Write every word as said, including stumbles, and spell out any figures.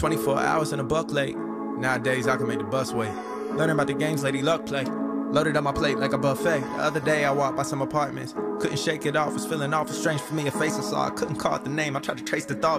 twenty-four hours and a buck late. Nowadays I can make the bus wait. Learning about the games Lady Luck play. Loaded up my plate like a buffet. The other day I walked by some apartments. Couldn't shake it off, was feeling awful strange for me. A face I saw, I couldn't call it the name. I tried to trace the thought.